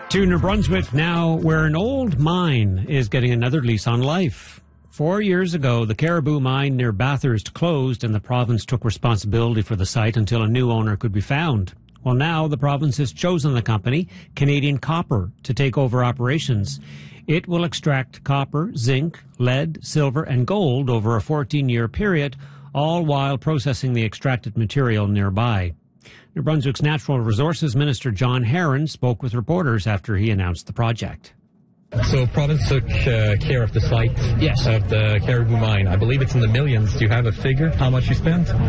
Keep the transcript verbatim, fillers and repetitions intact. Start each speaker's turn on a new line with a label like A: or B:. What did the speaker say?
A: To New Brunswick now, where an old mine is getting another lease on life. Four years ago, the Caribou mine near Bathurst closed and the province took responsibility for the site until a new owner could be found. Well, now the province has chosen the company, Canadian Copper, to take over operations. It will extract copper, zinc, lead, silver, and gold over a fourteen-year period, all while processing the extracted material nearby. New Brunswick's Natural Resources Minister John Herron spoke with reporters after he announced the project.
B: So province took uh, care of the site
A: yes.
B: of the Caribou mine. I believe it's in the millions. Do you have a figure how much you spent?